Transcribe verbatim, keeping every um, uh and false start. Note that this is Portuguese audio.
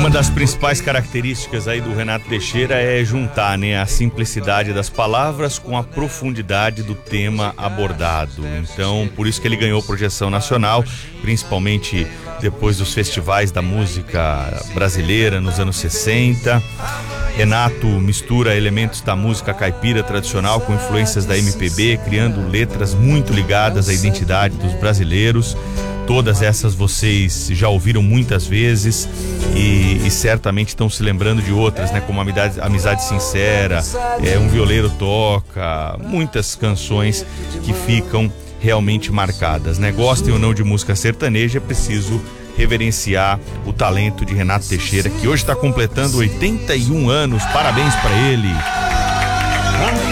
Uma das principais características aí do Renato Teixeira é juntar, né, a simplicidade das palavras com a profundidade do tema abordado. Então, por isso que ele ganhou projeção nacional, principalmente depois dos festivais da música brasileira nos anos sessenta. Renato mistura elementos da música caipira tradicional com influências da M P B, criando letras muito ligadas à identidade dos brasileiros. Todas essas vocês já ouviram muitas vezes e, e certamente estão se lembrando de outras, né? Como Amizade, Amizade Sincera, é, Um Violeiro Toca, muitas canções que ficam realmente marcadas, né? Gostem ou não de música sertaneja, é preciso reverenciar o talento de Renato Teixeira, que hoje está completando oitenta e um anos. Parabéns para ele.